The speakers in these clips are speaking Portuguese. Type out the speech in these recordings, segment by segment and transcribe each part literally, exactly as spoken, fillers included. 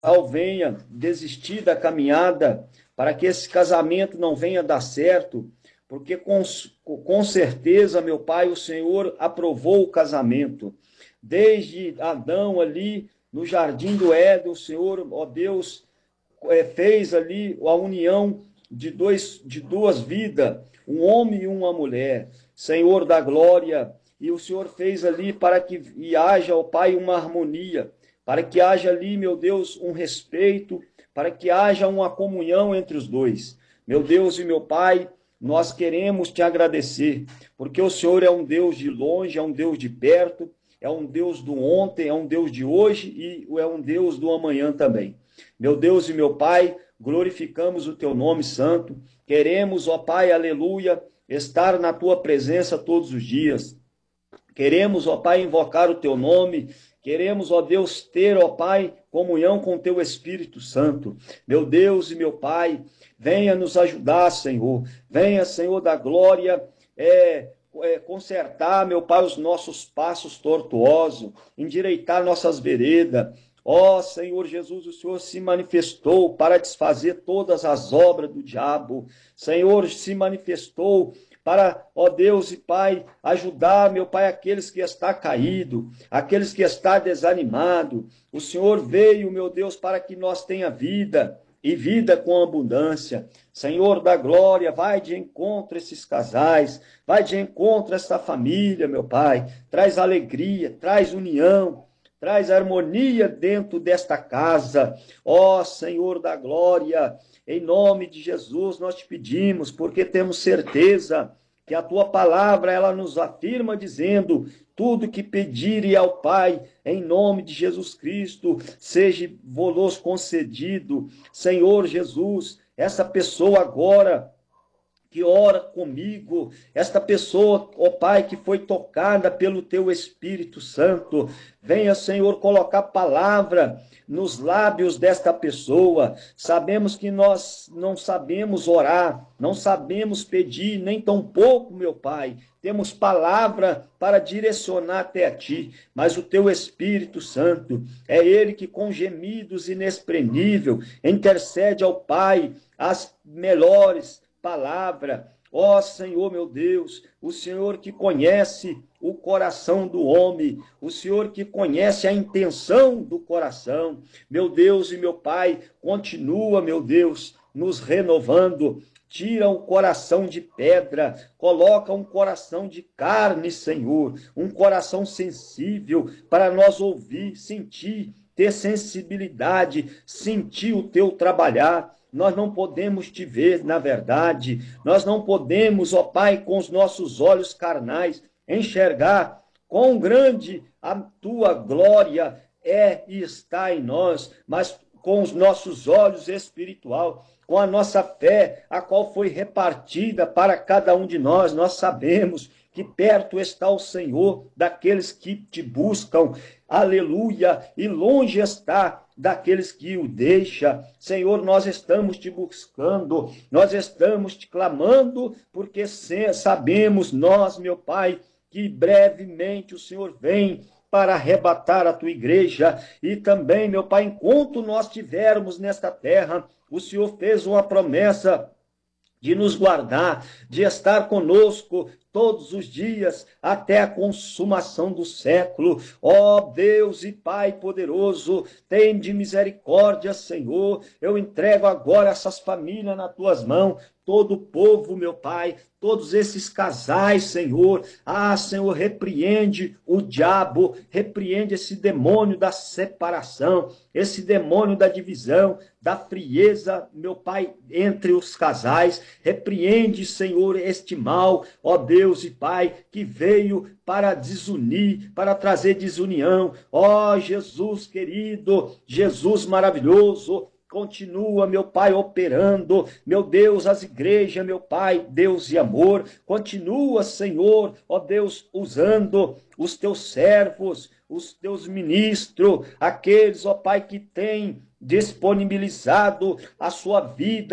venha desistir da caminhada, para que esse casamento não venha dar certo, porque com, com certeza, meu Pai, o Senhor aprovou o casamento. Desde Adão ali, no jardim do Éden, o Senhor, ó Deus, é, fez ali a união de, dois, de duas vidas, um homem e uma mulher, Senhor da glória, e o Senhor fez ali para que e haja, ó Pai, uma harmonia, para que haja ali, meu Deus, um respeito, para que haja uma comunhão entre os dois. Meu Deus e meu Pai, nós queremos te agradecer, porque o Senhor é um Deus de longe, é um Deus de perto, é um Deus do ontem, é um Deus de hoje e é um Deus do amanhã também. Meu Deus e meu Pai, glorificamos o teu nome santo, queremos, ó Pai, aleluia, estar na tua presença todos os dias. Queremos, ó Pai, invocar o teu nome, queremos, ó Deus, ter, ó Pai, comunhão com o teu Espírito Santo. Meu Deus e meu Pai, venha nos ajudar, Senhor. Venha, Senhor da glória, é, é, consertar, meu Pai, os nossos passos tortuosos, endireitar nossas veredas. Ó Senhor Jesus, o Senhor se manifestou para desfazer todas as obras do diabo. Senhor, se manifestou para, ó Deus e Pai, ajudar, meu Pai, aqueles que está caído, aqueles que está desanimado. O Senhor veio, meu Deus, para que nós tenha vida e vida com abundância. Senhor da glória, vai de encontro a esses casais, vai de encontro a esta família, meu Pai. Traz alegria, traz união, traz harmonia dentro desta casa. Ó Senhor da glória, em nome de Jesus nós te pedimos, porque temos certeza que a tua palavra, ela nos afirma dizendo, tudo que pedirem ao Pai, em nome de Jesus Cristo, seja vos concedido. Senhor Jesus, essa pessoa agora que ora comigo, esta pessoa, ó Pai, que foi tocada pelo teu Espírito Santo, venha, Senhor, colocar palavra nos lábios desta pessoa. Sabemos que nós não sabemos orar, não sabemos pedir, nem tampouco, meu Pai, temos palavra para direcionar até a Ti, mas o Teu Espírito Santo, é Ele que com gemidos inexprimível intercede ao Pai as melhores palavras. Ó Senhor, meu Deus, o Senhor que conhece o coração do homem, o Senhor que conhece a intenção do coração. Meu Deus e meu Pai, continua, meu Deus, nos renovando. Tira o coração de pedra, coloca um coração de carne, Senhor, um coração sensível para nós ouvir, sentir, ter sensibilidade, sentir o teu trabalhar. Nós não podemos te ver na verdade, nós não podemos, ó Pai, com os nossos olhos carnais, enxergar quão grande a tua glória é e está em nós, mas com os nossos olhos espiritual, com a nossa fé, a qual foi repartida para cada um de nós, nós sabemos que perto está o Senhor daqueles que te buscam, aleluia, e longe está daqueles que o deixam. Senhor, nós estamos te buscando, nós estamos te clamando, porque sabemos nós, meu Pai, que brevemente o Senhor vem para arrebatar a tua igreja, e também, meu Pai, enquanto nós estivermos nesta terra, o Senhor fez uma promessa de nos guardar, de estar conosco todos os dias, até a consumação do século. Ó Deus e Pai poderoso, tem de misericórdia, Senhor. Eu entrego agora essas famílias nas tuas mãos, todo o povo, meu Pai, todos esses casais, Senhor. Ah, Senhor, repreende o diabo, repreende esse demônio da separação, esse demônio da divisão, da frieza, meu Pai, entre os casais. Repreende, Senhor, este mal, ó Deus e Pai, que veio para desunir, para trazer desunião. Ó Jesus querido, Jesus maravilhoso, continua, meu Pai, operando, meu Deus, as igrejas, meu Pai, Deus e amor, continua, Senhor, ó Deus, usando os teus servos, os teus ministros, aqueles, ó Pai, que têm disponibilizado a sua vida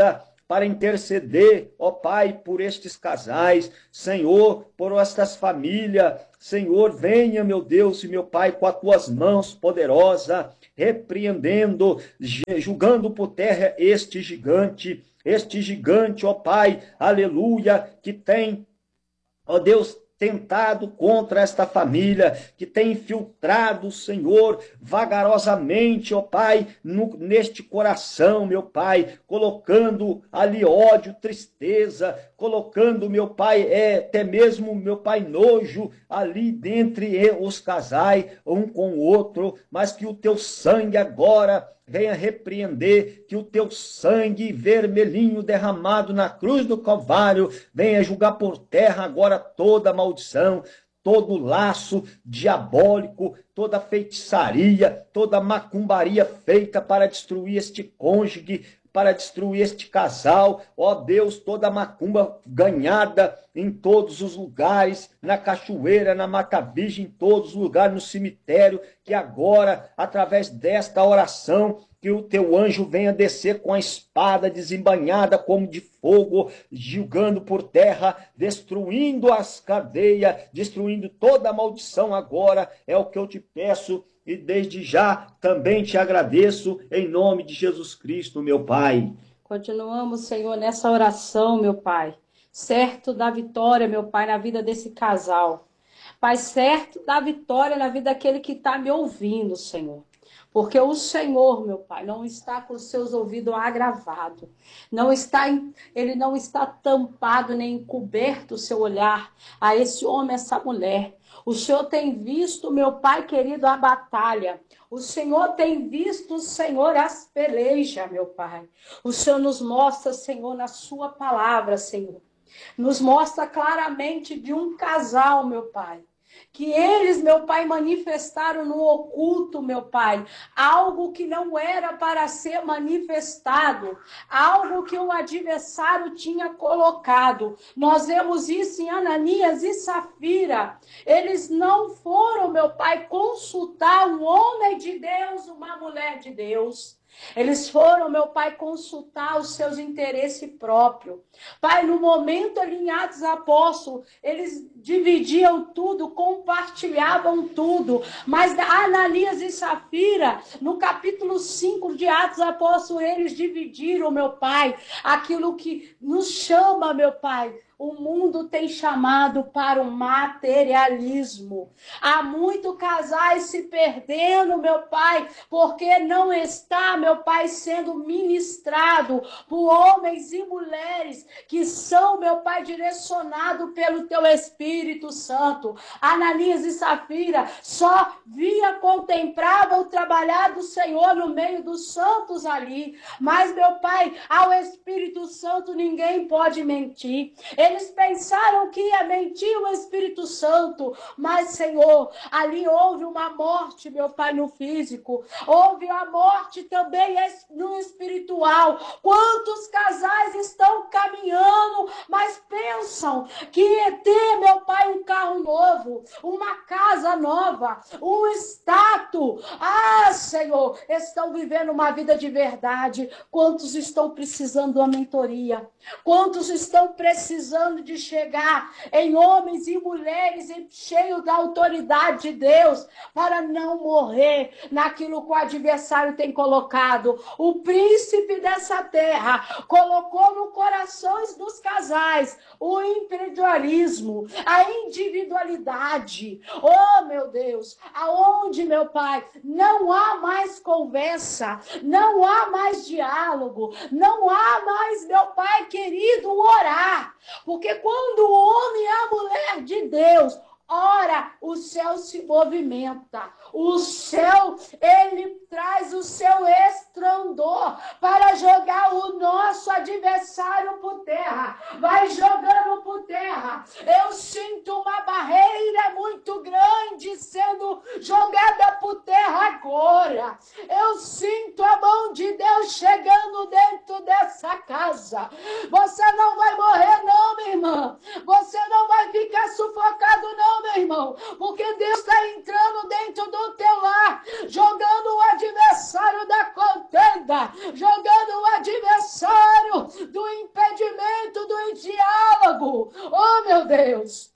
para interceder, ó Pai, por estes casais, Senhor, por estas famílias. Senhor, venha, meu Deus e meu Pai, com as tuas mãos poderosas, repreendendo, julgando por terra este gigante, este gigante, ó Pai, aleluia, que tem, ó Deus, tentado contra esta família, que tem infiltrado, Senhor, vagarosamente, ó Pai, no, neste coração, meu Pai, colocando ali ódio, tristeza, colocando, meu Pai, é, até mesmo, meu Pai, nojo ali dentre os casais, um com o outro, mas que o teu sangue agora venha repreender, que o teu sangue vermelhinho derramado na cruz do Calvário venha julgar por terra agora toda maldição, todo laço diabólico, toda feitiçaria, toda macumbaria feita para destruir este cônjuge, para destruir este casal, ó Deus, toda macumba ganhada em todos os lugares, na cachoeira, na Mata Virgem, em todos os lugares, no cemitério, que agora, através desta oração, que o teu anjo venha descer com a espada desembanhada como de fogo, julgando por terra, destruindo as cadeias, destruindo toda a maldição agora, é o que eu te peço, e desde já também te agradeço, em nome de Jesus Cristo, meu Pai. Continuamos, Senhor, nessa oração, meu Pai, certo da vitória, meu Pai, na vida desse casal. Pai, certo da vitória na vida daquele que está me ouvindo, Senhor. Porque o Senhor, meu Pai, não está com os seus ouvidos agravados. Não está, ele não está tampado nem encoberto o seu olhar a esse homem, a essa mulher. O Senhor tem visto, meu Pai querido, a batalha. O Senhor tem visto, Senhor, as pelejas, meu Pai. O Senhor nos mostra, Senhor, na sua palavra, Senhor. Nos mostra claramente de um casal, meu Pai. Que eles, meu Pai, manifestaram no oculto, meu Pai, algo que não era para ser manifestado, algo que o adversário tinha colocado. Nós vemos isso em Ananias e Safira. Eles não foram, meu Pai, consultar um homem de Deus, uma mulher de Deus. Eles foram, meu Pai, consultar os seus interesses próprios. Pai, no momento ali em Atos Apóstolos, eles dividiam tudo, compartilhavam tudo. Mas Ananias e Safira, no capítulo cinco de Atos Apóstolos, eles dividiram, meu Pai, aquilo que nos chama, meu Pai. O mundo tem chamado para o materialismo. Há muitos casais se perdendo, meu Pai, porque não está, meu Pai, sendo ministrado por homens e mulheres que são, meu Pai, direcionados pelo Teu Espírito Santo. Ananias e Safira só via, contemplava o trabalhar do Senhor no meio dos santos ali. Mas, meu Pai, ao Espírito Santo ninguém pode mentir. Eles pensaram que ia mentir o Espírito Santo, mas, Senhor, ali houve uma morte, meu Pai, no físico. Houve a morte também no espiritual. Quantos casais estão caminhando, mas pensam que ia ter, meu Pai, um carro novo, uma casa nova, um status. Ah, Senhor, estão vivendo uma vida de verdade. Quantos estão precisando de uma mentoria? Quantos estão precisando de chegar em homens e mulheres cheios da autoridade de Deus para não morrer naquilo que o adversário tem colocado? O príncipe dessa terra colocou no corações dos casais o individualismo, a individualidade. Oh, meu Deus, aonde, meu Pai, não há mais conversa, não há mais diálogo, não há mais, meu Pai querido, orar. Porque quando o homem e a mulher de Deus ora, o céu se movimenta. O céu, ele traz o seu estrondor para jogar o nosso adversário por terra. Vai jogando por terra. Eu sinto uma barreira muito grande sendo jogada por terra agora. Eu sinto a mão de Deus chegando dentro dessa casa. Você não vai morrer não, minha irmã. Você não vai ficar sufocado não, meu irmão. Porque Deus está entrando dentro do teu lar, jogando o adversário da contenda, jogando o adversário do impedimento do diálogo. Oh, meu Deus!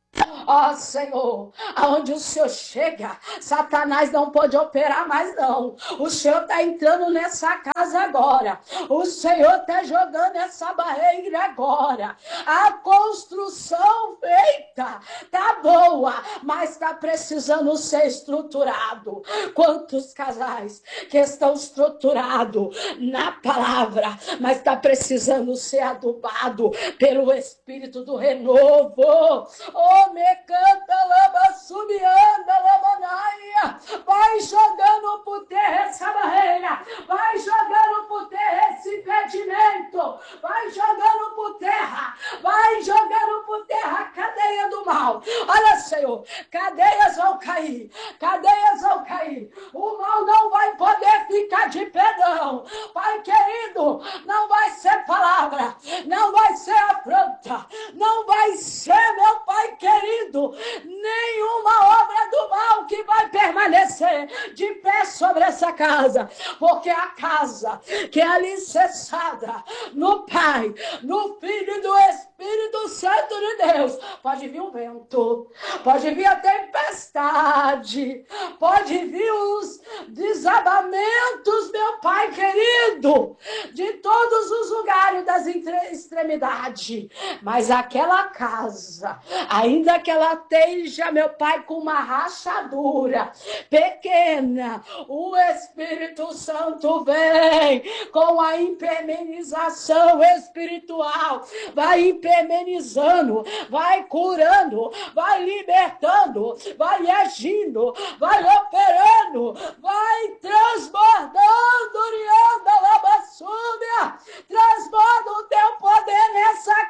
Ó oh, Senhor, aonde o Senhor chega, Satanás não pode operar mais não. O Senhor está entrando nessa casa agora. O Senhor está jogando essa barreira agora. A construção feita tá boa, mas está precisando ser estruturado. Quantos casais que estão estruturados na palavra, mas está precisando ser adubado pelo Espírito do renovo. Oh, me canta, lama, subianda, lamanaia. Vai jogando por terra essa barreira. Vai jogando por terra esse impedimento. Vai jogando por terra. Vai jogando por terra a cadeia do mal. Olha, Senhor, cadeias vão cair. Cadeias vão cair. O mal não vai poder ficar de pé, não. Pai querido, não vai ser palavra. Não vai ser afronta. Não vai ser, meu Pai querido, nenhuma obra do mal que vai permanecer de pé sobre essa casa, porque a casa que é alicerçada no Pai, no Filho e do Espírito Santo de Deus, pode vir um vento, pode vir a tempestade, pode vir os desabamentos, meu Pai querido, de todos os lugares das extremidades, mas aquela casa, ainda que ela esteja, meu Pai, com uma rachadura pequena, o Espírito Santo vem com a impermenização espiritual, vai impermenizando, vai curando, vai libertando, vai agindo, vai operando, vai transbordando, Rianda Labassúbia, transborda o teu poder nessa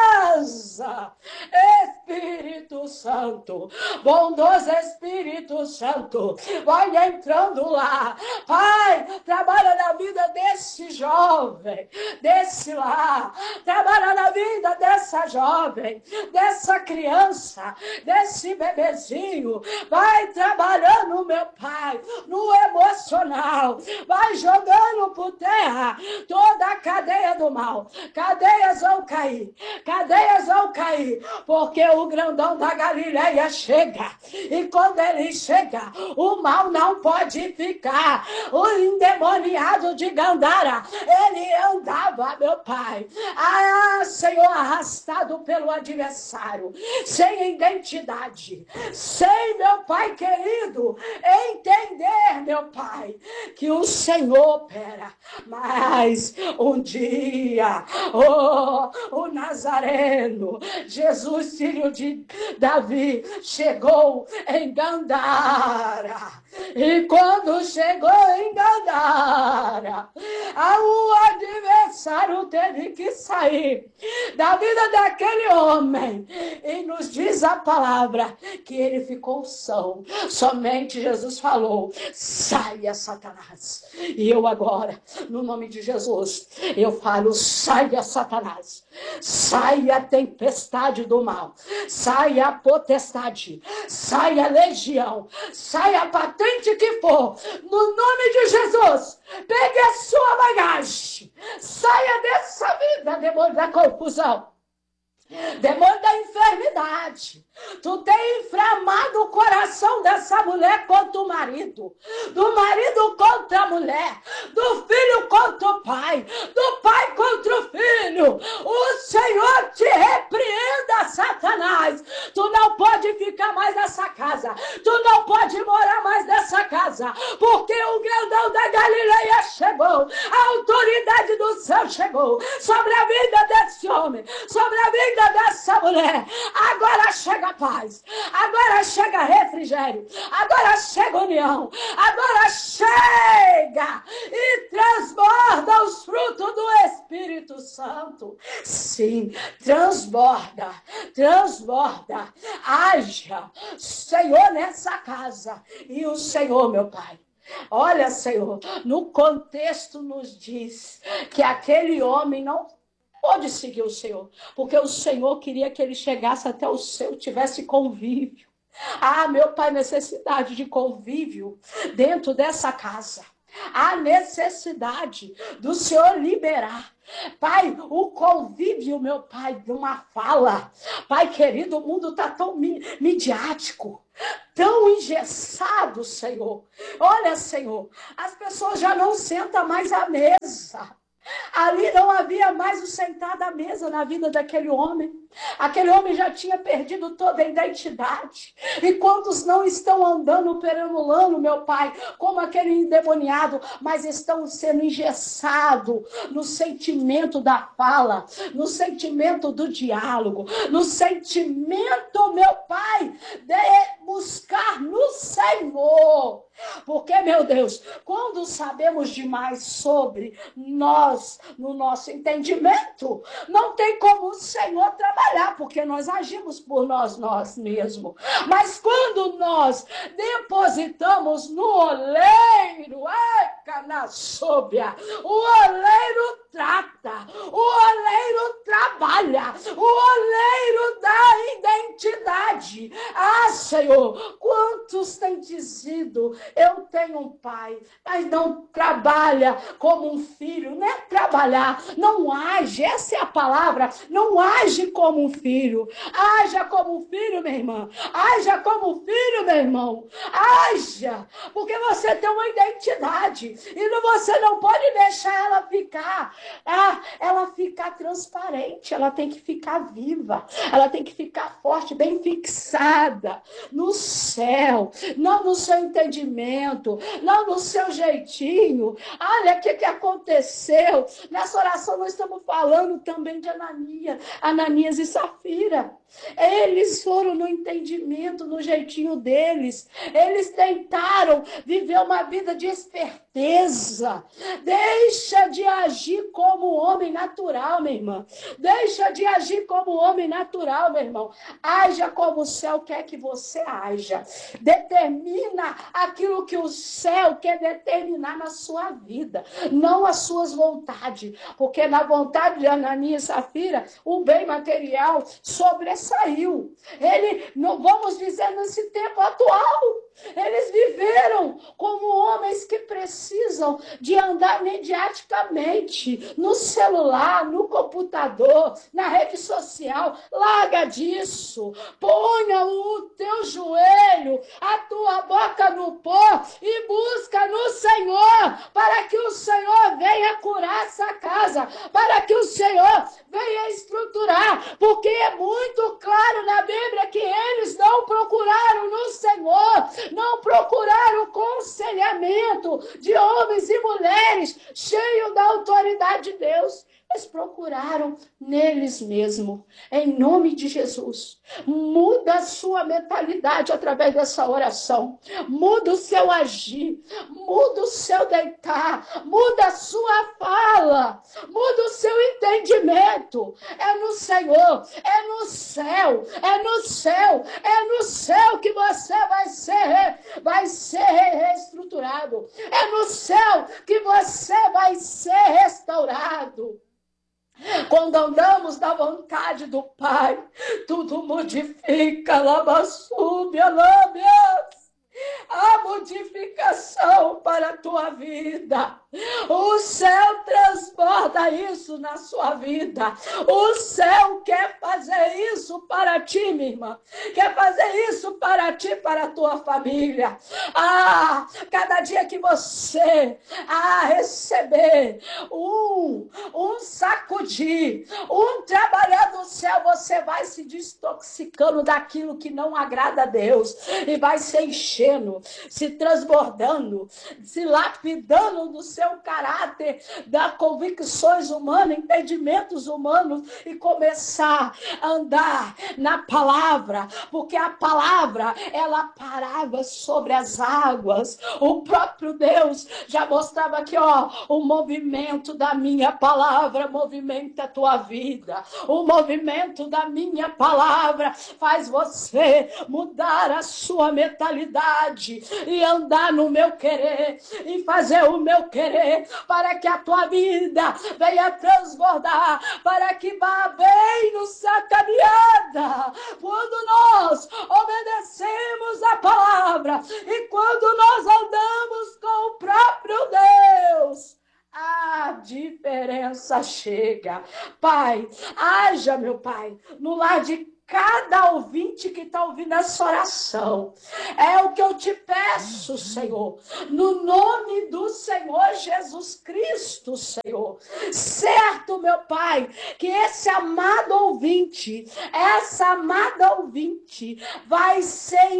casa. Espírito Santo, bondoso Espírito Santo, vai entrando lá. Pai, trabalha na vida desse jovem, desse lá, trabalha na vida dessa jovem, dessa criança, desse bebezinho, vai trabalhando, meu Pai, no emocional, vai jogando por terra toda a cadeia do mal. Cadeias vão cair, cadeias vão cair, porque o grandão da Galileia chega, e quando ele chega, o mal não pode ficar. O endemoniado de Gandara, ele andava, meu Pai, ah, Senhor, arrastado pelo adversário, sem identidade, sem, meu Pai querido, entender, meu Pai, que o Senhor opera. Mas um dia, oh, o Nazareno, Jesus, filho de Davi, chegou em Gandara. E quando chegou em Gandara, o adversário teve que sair da vida daquele homem. E nos diz a palavra que ele ficou são. Somente Jesus falou: saia, Satanás. E eu agora, no nome de Jesus, eu falo: saia, Satanás. Saia a tempestade do mal. Saia a potestade. Saia a legião. Saia a patente que for. No nome de Jesus, pegue a sua bagagem. Saia dessa vida, demônio da confusão. Demônio da enfermidade. Tu tem inflamado o coração dessa mulher contra o marido, do marido contra a mulher, do filho contra o pai, do pai contra o filho. O Senhor te repreenda, Satanás. Tu não pode ficar mais nessa casa, tu não pode morar mais nessa casa, porque o grandão da Galileia chegou, a autoridade do céu chegou sobre a vida desse homem, sobre a vida dessa mulher. Agora chega paz, agora chega refrigério, agora chega união, agora chega e transborda os frutos do Espírito Santo. Sim, transborda, transborda, haja, Senhor, nessa casa. E o Senhor, meu Pai, olha, Senhor, no contexto nos diz que aquele homem não pode seguir o Senhor, porque o Senhor queria que ele chegasse até o seu, tivesse convívio. Ah, meu Pai, necessidade de convívio dentro dessa casa. Há necessidade do Senhor liberar. Pai, o convívio, meu Pai, de uma fala. Pai querido, o mundo está tão midiático, tão engessado, Senhor. Olha, Senhor, as pessoas já não sentam mais à mesa. Ali não havia mais o sentado à mesa na vida daquele homem. Aquele homem já tinha perdido toda a identidade. E quantos não estão andando perambulando, meu Pai, como aquele endemoniado, mas estão sendo engessados no sentimento da fala, no sentimento do diálogo, no sentimento, meu Pai, de buscar no Senhor. Porque, meu Deus, quando sabemos demais sobre nós, no nosso entendimento, não tem como o Senhor trabalhar, porque nós agimos por nós, nós mesmos. Mas quando nós depositamos no oleiro, ai, canasóbia, o oleiro trata, o oleiro trabalha, o oleiro dá identidade. Ah, Senhor, quantos têm dizido, eu tenho um pai, mas não trabalha como um filho, não é trabalhar, não age, essa é a palavra, não age como um filho, haja como um filho, minha irmã, haja como um filho, meu irmão, haja, porque você tem uma identidade, e você não pode deixar ela ficar, ah, ela ficar transparente, ela tem que ficar viva, ela tem que ficar forte, bem fixada no céu, não no seu entendimento, não no seu jeitinho. Olha o que, que aconteceu. Nessa oração nós estamos falando também de Ananias, Ananias e Safira. Eles foram no entendimento, no jeitinho deles. Eles tentaram viver uma vida de esperteza. Deixa de agir como homem natural, minha irmã. Deixa de agir como homem natural, meu irmão. Haja como o céu quer que você haja. Determina aquilo que o céu quer determinar na sua vida, não as suas vontades. Porque na vontade de Ananias e Safira, o bem material sobressaiu. Ele, não vamos dizer nesse tempo atual, eles viveram como homens que precisam de andar mediaticamente no celular, no computador, na rede social. Larga disso. Ponha o teu joelho, a tua boca no pó e busca no Senhor, para que o Senhor venha curar essa casa, para que o Senhor venha estruturar, porque é muito claro na Bíblia que eles não procuraram no Senhor, não procuraram o conselhamento de homens e mulheres cheios da autoridade de Deus. Eles procuraram neles mesmos, em nome de Jesus. Muda a sua mentalidade através dessa oração. Muda o seu agir, muda o seu deitar, muda a sua fala, muda o seu entendimento. É no Senhor, é no céu, é no céu, é no céu que você vai ser, vai ser reestruturado. É no céu que você vai ser restaurado. Quando andamos na vontade do Pai, tudo modifica, labassúbia, lábias. A modificação para a tua vida. O céu transborda isso na sua vida. O céu quer fazer isso para ti, minha irmã. Quer fazer isso para ti, para a tua família. Ah, cada dia que você ah, receber um, um sacudir, um trabalhar do céu, você vai se desintoxicando daquilo que não agrada a Deus e vai se enchendo, se transbordando, se lapidando do seu caráter, das convicções humanas, entendimentos humanos e começar a andar na palavra, porque a palavra, ela parava sobre as águas. O próprio Deus já mostrava aqui, ó, o movimento da minha palavra movimenta a tua vida. O movimento da minha palavra faz você mudar a sua mentalidade e andar no meu querer e fazer o meu querer, para que a tua vida venha transbordar, para que vá bem nossa caminhada. Quando nós obedecemos a palavra e quando nós andamos com o próprio Deus, a diferença chega. Pai, haja, meu Pai, no lar de cada ouvinte que está ouvindo essa oração. É o que eu te peço, Senhor, no nome do Senhor Jesus Cristo, Senhor. Certo, meu Pai, que esse amado ouvinte, essa amada ouvinte, vai ser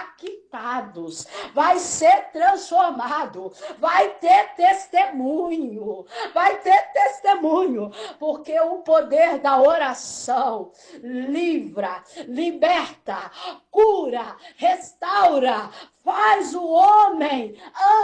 impactados, vai ser transformado, vai ter testemunho, vai ter testemunho, porque o poder da oração livra, liberta, cura, restaura, faz o homem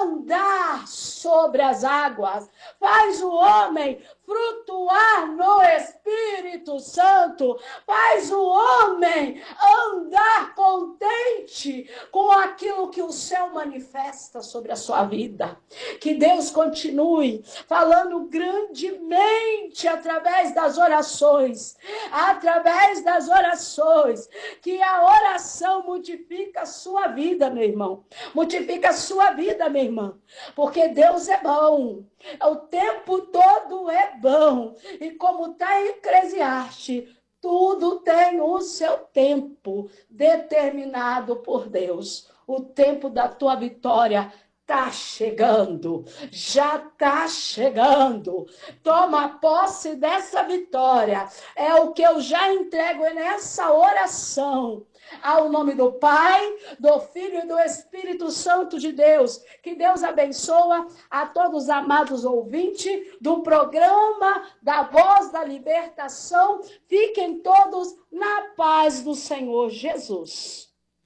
andar sobre as águas, faz o homem flutuar no Espírito Santo, faz o homem andar contente com aquilo que o céu manifesta sobre a sua vida. Que Deus continue falando grandemente através das orações, através das orações, que a oração multiplica a sua vida, meu irmão, multiplica a sua vida, minha irmã, porque Deus é bom, o tempo todo é bom, e como está em Eclesiastes, tudo tem o seu tempo determinado por Deus. O tempo da tua vitória está chegando, já está chegando. Toma posse dessa vitória. É o que eu já entrego nessa oração. Ao nome do Pai, do Filho e do Espírito Santo de Deus. Que Deus abençoe a todos os amados ouvintes do programa da Voz da Libertação. Fiquem todos na paz do Senhor Jesus.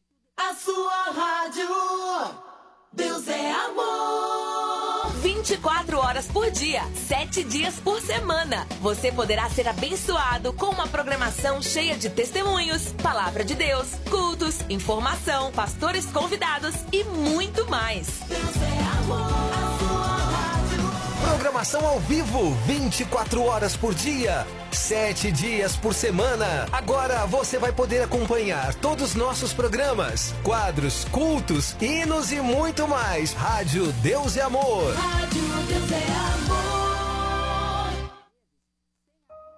A sua rádio, Deus é amor. vinte e quatro horas por dia, sete dias por semana. Você poderá ser abençoado com uma programação cheia de testemunhos, palavra de Deus, cultos, informação, pastores convidados e muito mais. Deus é amor, a sua rádio. Programação ao vivo, vinte e quatro horas por dia, sete dias por semana. Agora você vai poder acompanhar todos os nossos programas, quadros, cultos, hinos e muito mais. Rádio Deus é Amor. Rádio Deus é Amor.